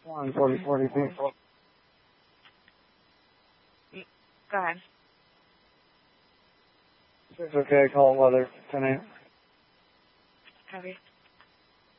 40 feet. Go ahead. It's okay, call weather, 10-8. Copy.